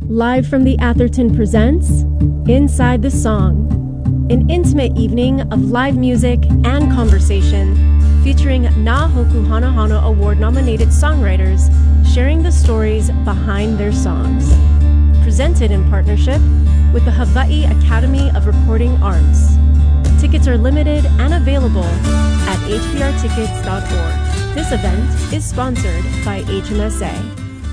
Live from the Atherton presents Inside the Song, an intimate evening of live music and conversation featuring Na Hoku Hana Hana Award-nominated songwriters sharing the stories behind their songs. Presented in partnership with the Hawaii Academy of Recording Arts. Tickets are limited and available at hbrtickets.org. This event is sponsored by HMSA.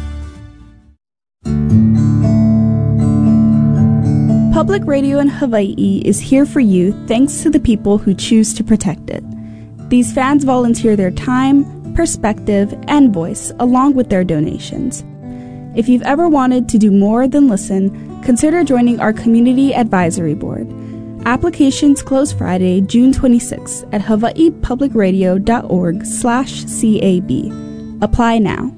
Public radio in Hawaii is here for you thanks to the people who choose to protect it. These fans volunteer their time, perspective, and voice along with their donations. If you've ever wanted to do more than listen, consider joining our Community Advisory Board. Applications close Friday, June 26 at hawaiipublicradio.org/CAB. Apply now.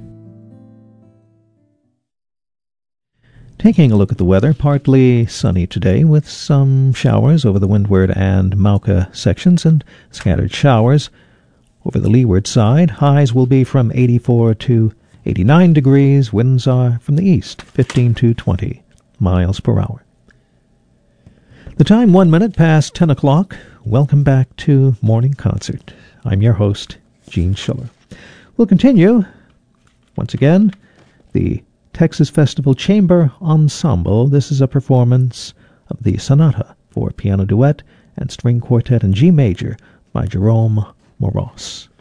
Taking a look at the weather, partly sunny today with some showers over the windward and Mauka sections and scattered showers over the leeward side. Highs will be from 84 to 89 degrees. Winds are from the east, 15 to 20 miles per hour. The time 1 minute past 10 o'clock. Welcome back to Morning Concert. I'm your host, Gene Schiller. We'll continue, once again, the Texas Festival Chamber Ensemble. This is a performance of the Sonata for Piano Duet and String Quartet in G Major by Jerome Moross.